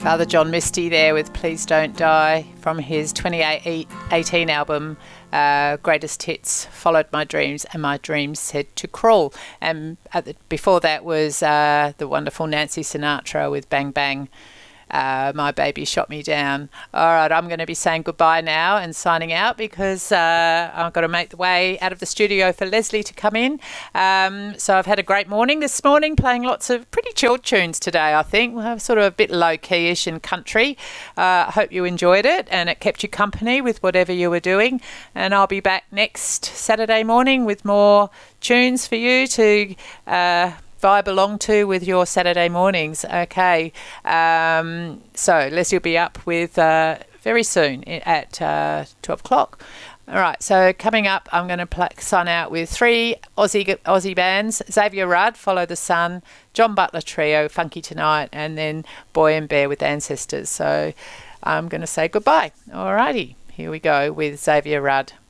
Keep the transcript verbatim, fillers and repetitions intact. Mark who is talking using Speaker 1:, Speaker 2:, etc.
Speaker 1: Father John Misty there with Please Don't Die from his twenty eighteen album uh, Greatest Hits, Followed My Dreams and My Dreams Said to Crawl. And at the, before that was uh, the wonderful Nancy Sinatra with Bang Bang. Uh, my baby shot me down. All right, I'm going to be saying goodbye now and signing out because uh, I've got to make the way out of the studio for Leslie to come in. Um, so I've had a great morning this morning, playing lots of pretty chilled tunes today, I think. We're sort of a bit low-key-ish and country. I uh, hope you enjoyed it and it kept you company with whatever you were doing. And I'll be back next Saturday morning with more tunes for you to... Uh, vibe along to with your Saturday mornings. Okay, um, so Leslie will be up with uh, very soon at uh, twelve o'clock. All right, so coming up, I'm going to sign out with three Aussie Aussie bands: Xavier Rudd, Follow the Sun, John Butler Trio, Funky Tonight, and then Boy and Bear with Ancestors. So I'm going to say goodbye. All righty, here we go with Xavier Rudd.